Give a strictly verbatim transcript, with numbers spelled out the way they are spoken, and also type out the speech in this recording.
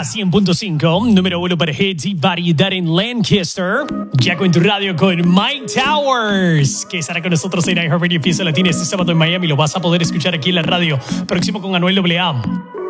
Europa cien punto cinco, número uno para hits y variedad en Lancaster. Ya con tu radio con Mike Towers, que estará con nosotros en iHeartRadio Fiesta Latina este sábado en Miami. Lo vas a poder escuchar aquí en la radio. Próximo con Anuel A A.